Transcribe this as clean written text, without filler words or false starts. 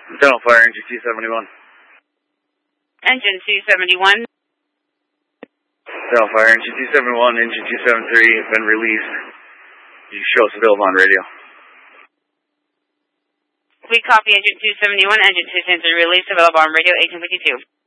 Dental Fire, Engine 271. Engine 271. Dental Fire, Engine 271, Engine 273 have been released. You show us available on radio. We copy Engine 271, Engine 273 release, available on radio 1852.